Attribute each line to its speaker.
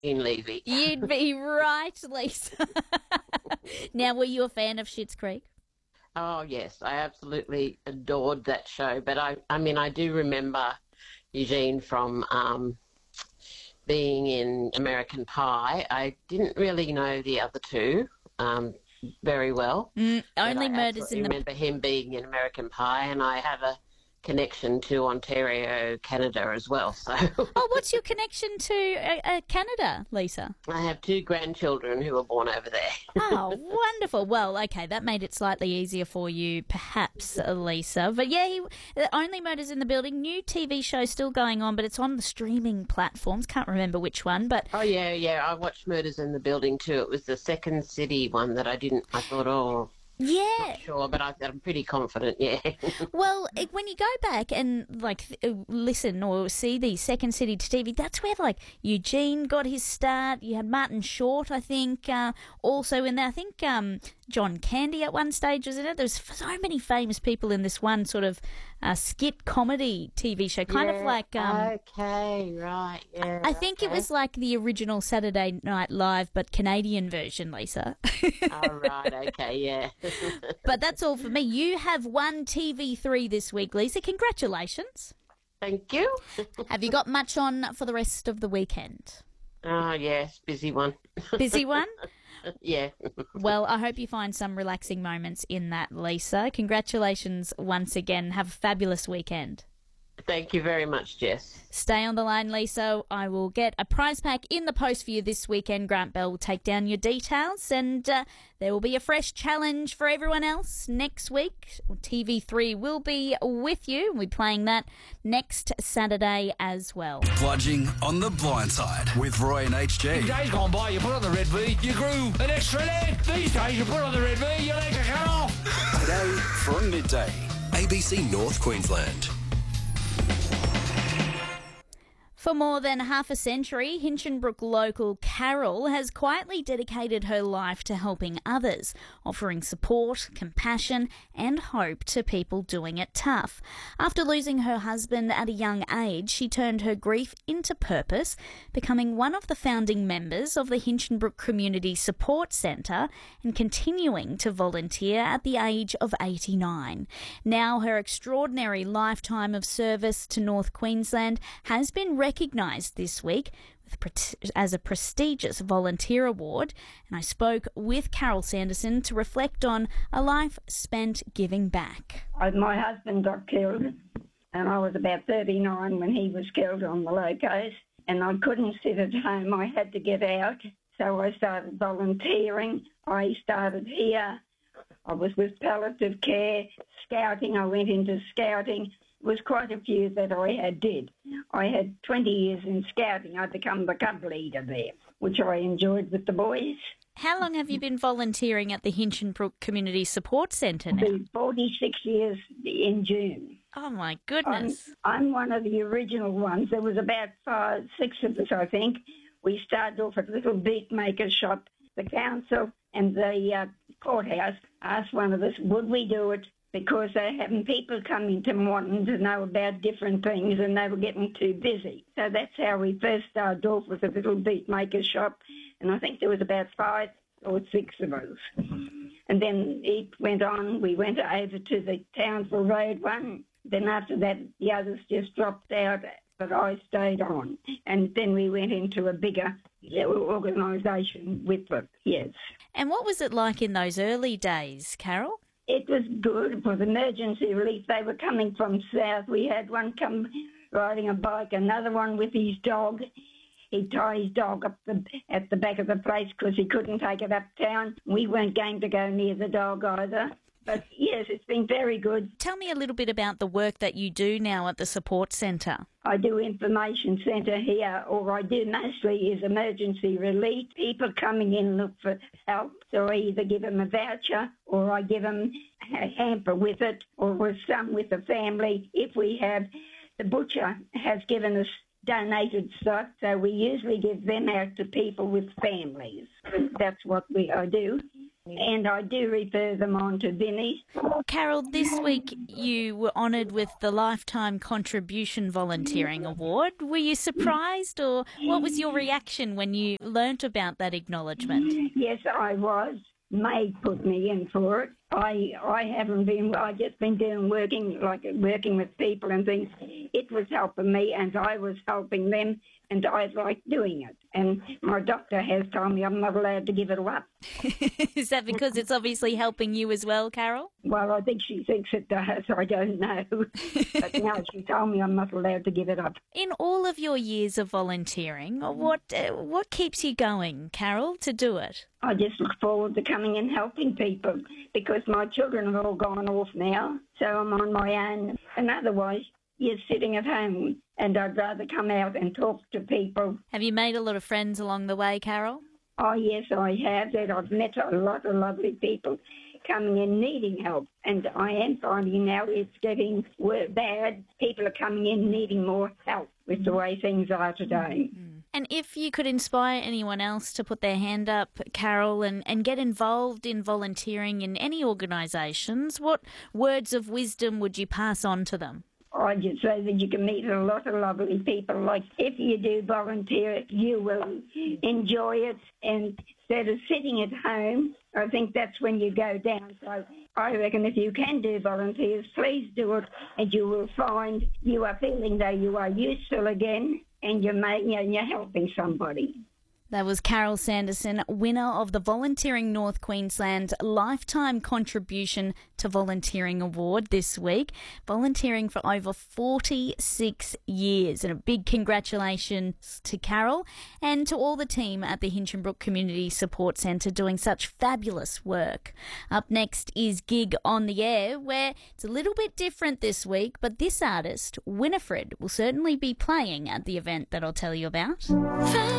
Speaker 1: Levy.
Speaker 2: You'd be right, Lisa. Now, were you a fan of Schitt's Creek?
Speaker 1: Oh, yes, I absolutely adored that show. But I mean, I do remember Eugene from being in American Pie. I didn't really know the other two very well.
Speaker 2: Only
Speaker 1: but I
Speaker 2: Murders in the...
Speaker 1: remember him being in American Pie, and I have a connection to Ontario, Canada as well. So
Speaker 2: Oh, what's your connection to Canada, Lisa?
Speaker 1: I have two grandchildren who were born over there.
Speaker 2: Oh, wonderful. Well, okay, that made it slightly easier for you, perhaps, Lisa. But yeah, Only Murders in the Building, new TV show still going on, but it's on the streaming platforms. Can't remember which one, but...
Speaker 1: Oh, yeah, I watched Murders in the Building too. It was the Second City one that I thought,
Speaker 2: yeah.
Speaker 1: not sure, but I'm pretty confident, yeah.
Speaker 2: Well, when you go back and, listen or see the Second City to TV, that's where, Eugene got his start. You had Martin Short, I think, also in there. I think John Candy at one stage was in it. There's so many famous people in this one sort of skit comedy TV show, kind of like...
Speaker 1: okay, right, yeah.
Speaker 2: I think it was like the original Saturday Night Live, but Canadian version, Lisa.
Speaker 1: Oh, right, okay, yeah.
Speaker 2: But that's all for me. You have won TV3 this week, Lisa. Congratulations.
Speaker 1: Thank you.
Speaker 2: Have you got much on for the rest of the weekend?
Speaker 1: Oh, yes, busy one.
Speaker 2: Busy one?
Speaker 1: Yeah.
Speaker 2: Well, I hope you find some relaxing moments in that, Lisa. Congratulations once again. Have a fabulous weekend.
Speaker 1: Thank you very much, Jess.
Speaker 2: Stay on the line, Lisa. I will get a prize pack in the post for you this weekend. Grant Bell will take down your details, and there will be a fresh challenge for everyone else next week. TV3 will be with you. We'll be playing that next Saturday as well.
Speaker 3: Bludging on the Blind Side with Roy and HG.
Speaker 4: In days gone by, you put on the red V, you grew an extra leg. These days, you put on the red V, your legs are cut off.
Speaker 3: Today from midday, ABC North Queensland.
Speaker 2: For more than half a century, Hinchinbrook local Carol has quietly dedicated her life to helping others, offering support, compassion and hope to people doing it tough. After losing her husband at a young age, she turned her grief into purpose, becoming one of the founding members of the Hinchinbrook Community Support Centre and continuing to volunteer at the age of 89. Now her extraordinary lifetime of service to North Queensland has been recognised this week as a prestigious volunteer award, and I spoke with Carol Sanderson to reflect on a life spent giving back.
Speaker 5: My husband got killed, and I was about 39 when he was killed on the locos, and I couldn't sit at home. I had to get out, so I started volunteering. I started here. I was with palliative care, scouting. I went into scouting. It was quite a few that I did. I had 20 years in scouting. I became the cub leader there, which I enjoyed with the boys.
Speaker 2: How long have you been volunteering at the Hinchinbrook Community Support Centre now?
Speaker 5: 46 years in June.
Speaker 2: Oh, my goodness.
Speaker 5: I'm one of the original ones. There was about 6 of us, I think. We started off at a little beat maker shop. The council and the courthouse asked one of us, would we do it? Because they're having people coming to wanting to know about different things and they were getting too busy. So that's how we first started off with a little beat maker shop, and I think there was about 5 or 6 of us. And then it went on. We went over to the Townsville Road one. Then after that, the others just dropped out, but I stayed on. And then we went into a bigger organisation with it, yes.
Speaker 2: And what was it like in those early days, Carol?
Speaker 5: It was good. It was emergency relief. They were coming from south. We had one come riding a bike, another one with his dog. He'd tie his dog up at the back of the place because he couldn't take it uptown. We weren't going to go near the dog either. But, yes, it's been very good.
Speaker 2: Tell me a little bit about the work that you do now at the support centre.
Speaker 5: I do information centre here. All I do mostly is emergency relief. People coming in look for help. So I either give them a voucher or I give them a hamper with it, or with some with the family. If we have, the butcher has given us donated stock, so we usually give them out to people with families. That's what I do. and I do refer them on to Vinnie's.
Speaker 2: Carol, this week you were honoured with the Lifetime Contribution Volunteering Award. Were you surprised, or what was your reaction when you learnt about that acknowledgement?
Speaker 5: Yes, I was. May put me in for it. I haven't been. I just been working with people and things. It was helping me, and I was helping them, and I liked doing it. And my doctor has told me I'm not allowed to give it up.
Speaker 2: Is that because it's obviously helping you as well, Carol?
Speaker 5: Well, I think she thinks it does. I don't know. But no, she told me I'm not allowed to give it up.
Speaker 2: In all of your years of volunteering, what keeps you going, Carol, to do it?
Speaker 5: I just look forward to coming and helping people because my children have all gone off now, so I'm on my own. And otherwise, you're sitting at home, and I'd rather come out and talk to people.
Speaker 2: Have you made a lot of friends along the way, Carol?
Speaker 5: Oh, yes, I have. That I've met a lot of lovely people coming in needing help, and I am finding now it's getting bad. People are coming in needing more help with the way things are today.
Speaker 2: And if you could inspire anyone else to put their hand up, Carol, and get involved in volunteering in any organisations, what words of wisdom would you pass on to them?
Speaker 5: I just say that you can meet a lot of lovely people. Like, if you do volunteer, you will enjoy it. And instead of sitting at home, I think that's when you go down. So I reckon if you can do volunteers, please do it, and you will find you are feeling that you are useful again, and you're helping somebody.
Speaker 2: That was Carol Sanderson, winner of the Volunteering North Queensland Lifetime Contribution to Volunteering Award this week, volunteering for over 46 years. And a big congratulations to Carol and to all the team at the Hinchinbrook Community Support Centre doing such fabulous work. Up next is Gig on the Air, where it's a little bit different this week, but this artist, Winifred, will certainly be playing at the event that I'll tell you about.